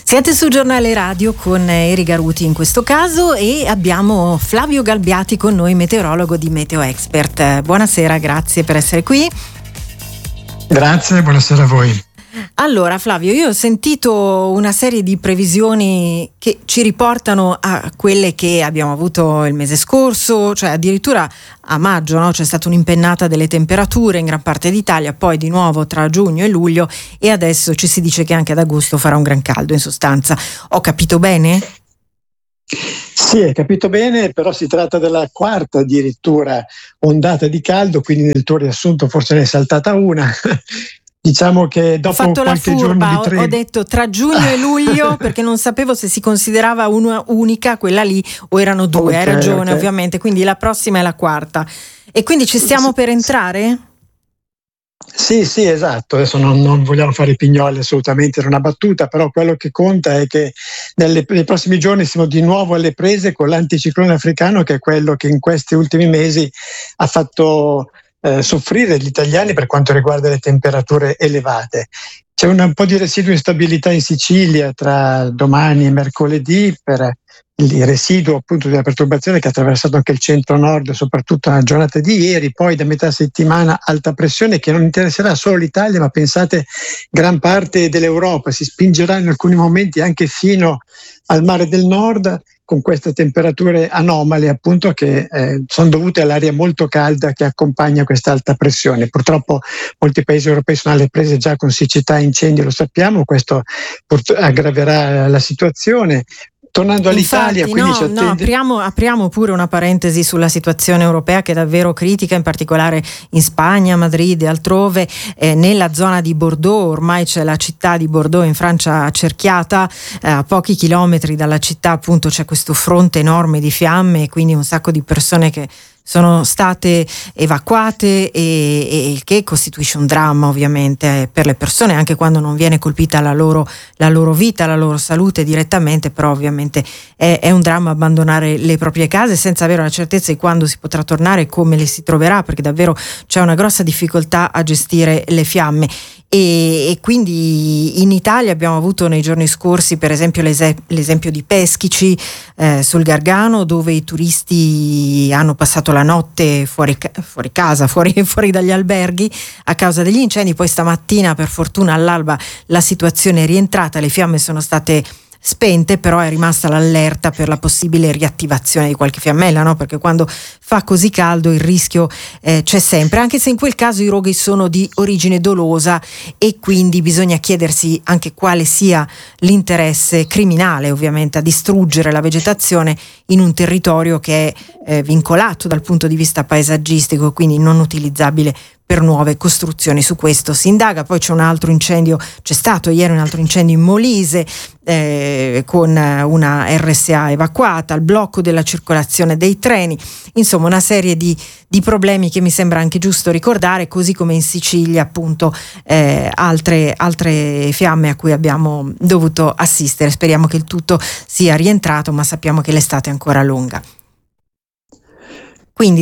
Siete su Giornale Radio con Erika Ruti in questo caso e abbiamo Flavio Galbiati con noi, meteorologo di Meteo Expert. Buonasera, grazie per essere qui. Grazie, buonasera a voi. Allora Flavio, io ho sentito una serie di previsioni che ci riportano a quelle che abbiamo avuto il mese scorso, cioè addirittura a maggio, no? C'è stata un'impennata delle temperature in gran parte d'Italia, poi di nuovo tra giugno e luglio, e adesso ci si dice che anche ad agosto farà un gran caldo. In sostanza, ho capito bene? Sì, hai capito bene, però si tratta della quarta addirittura ondata di caldo, quindi nel tuo riassunto forse ne è saltata una. Diciamo che dopo ho fatto qualche la furba, giorno di ho detto tra giugno e luglio perché non sapevo se si considerava una unica quella lì o erano due. Okay, hai ragione, okay. Ovviamente, quindi la prossima è la quarta. E quindi ci stiamo per entrare? Sì, esatto. Adesso non vogliamo fare i pignoli, assolutamente, era una battuta, però quello che conta è che nei prossimi giorni siamo di nuovo alle prese con l'anticiclone africano, che è quello che in questi ultimi mesi ha fatto soffrire gli italiani per quanto riguarda le temperature elevate. C'è un po' di residuo di instabilità in Sicilia tra domani e mercoledì per il residuo appunto della perturbazione che ha attraversato anche il centro-nord, soprattutto nella giornata di ieri. Poi da metà settimana alta pressione che non interesserà solo l'Italia, ma pensate gran parte dell'Europa, si spingerà in alcuni momenti anche fino al mare del nord, con queste temperature anomale appunto che sono dovute all'aria molto calda che accompagna questa alta pressione. Purtroppo molti paesi europei sono alle prese già con siccità e incendi, lo sappiamo, questo aggraverà la situazione. Tornando all'Italia, quindi ci attende... apriamo pure una parentesi sulla situazione europea che è davvero critica, in particolare in Spagna, Madrid e altrove. Nella zona di Bordeaux, ormai c'è la città di Bordeaux in Francia accerchiata, a pochi chilometri dalla città appunto c'è questo fronte enorme di fiamme e quindi un sacco di persone che sono state evacuate e il che costituisce un dramma ovviamente per le persone, anche quando non viene colpita la loro vita, la loro salute direttamente, però ovviamente è un dramma abbandonare le proprie case senza avere la certezza di quando si potrà tornare e come le si troverà, perché davvero c'è una grossa difficoltà a gestire le fiamme. E quindi in Italia abbiamo avuto nei giorni scorsi per esempio l'esempio di Peschici sul Gargano, dove i turisti hanno passato la notte fuori casa, fuori dagli alberghi a causa degli incendi. Poi stamattina per fortuna all'alba la situazione è rientrata, le fiamme sono state spente, però è rimasta l'allerta per la possibile riattivazione di qualche fiammella, no? Perché quando fa così caldo il rischio c'è sempre, anche se in quel caso i roghi sono di origine dolosa e quindi bisogna chiedersi anche quale sia l'interesse criminale ovviamente a distruggere la vegetazione in un territorio che è vincolato dal punto di vista paesaggistico, quindi non utilizzabile per nuove costruzioni. Su questo si indaga. Poi c'è stato ieri un altro incendio in Molise con una RSA evacuata, il blocco della circolazione dei treni, insomma una serie di problemi che mi sembra anche giusto ricordare, così come in Sicilia appunto altre fiamme a cui abbiamo dovuto assistere. Speriamo che il tutto sia rientrato, ma sappiamo che l'estate è ancora lunga. Quindi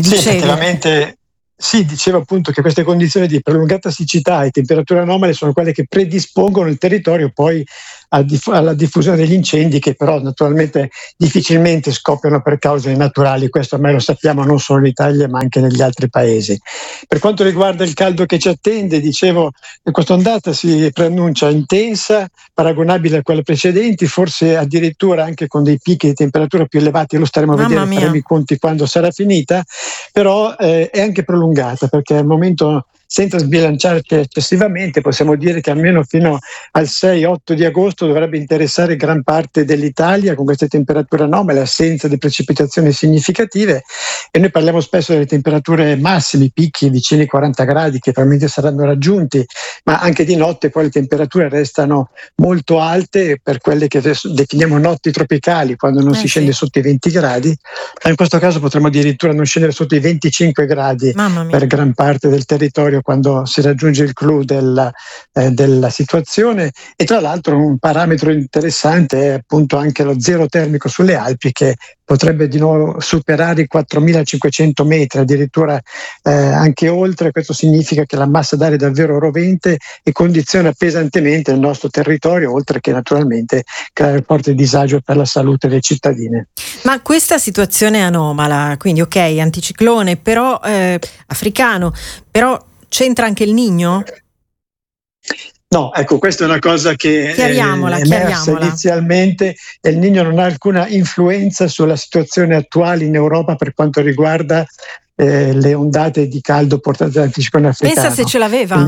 dicevo appunto che queste condizioni di prolungata siccità e temperature anomale sono quelle che predispongono il territorio poi alla diffusione degli incendi, che però naturalmente difficilmente scoppiano per cause naturali. Questo ormai lo sappiamo non solo in Italia ma anche negli altri paesi. Per quanto riguarda il caldo che ci attende, dicevo che questa ondata si preannuncia intensa, paragonabile a quelle precedenti, forse addirittura anche con dei picchi di temperatura più elevati. Lo staremo a vedere, faremo i conti quando sarà finita, però è anche prolungata, perché al momento, senza sbilanciarci eccessivamente, possiamo dire che almeno fino al 6-8 di agosto dovrebbe interessare gran parte dell'Italia con queste temperature anomale, assenza di precipitazioni significative, e noi parliamo spesso delle temperature massime, picchi vicini ai 40 gradi che probabilmente saranno raggiunti, ma anche di notte poi le temperature restano molto alte per quelle che adesso definiamo notti tropicali, quando non si scende sotto i 20 gradi, ma in questo caso potremmo addirittura non scendere sotto i 25 gradi per gran parte del territorio quando si raggiunge il clou della situazione. E tra l'altro un parametro interessante è appunto anche lo zero termico sulle Alpi, che potrebbe di nuovo superare i 4.500 metri, addirittura anche oltre. Questo significa che la massa d'aria è davvero rovente e condiziona pesantemente il nostro territorio, oltre che naturalmente creare forte disagio per la salute dei cittadini. Ma questa situazione è anomala, quindi ok, anticiclone, però africano, però c'entra anche il Niño? No, ecco, questa è una cosa che è emersa chiariamola. inizialmente, e il Niño non ha alcuna influenza sulla situazione attuale in Europa per quanto riguarda le ondate di caldo portate dall'anticiclone africano. Pensa se ce l'aveva.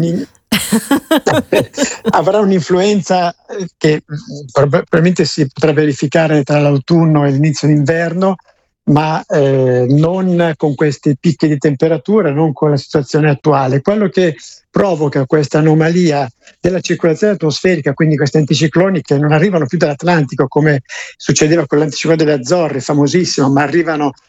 Avrà un'influenza che probabilmente si potrà verificare tra l'autunno e l'inizio d'inverno, ma non con questi picchi di temperatura, non con la situazione attuale. Quello che provoca questa anomalia della circolazione atmosferica, quindi questi anticicloni che non arrivano più dall'Atlantico come succedeva con l'anticiclone delle Azzorre, famosissimo, ma arrivano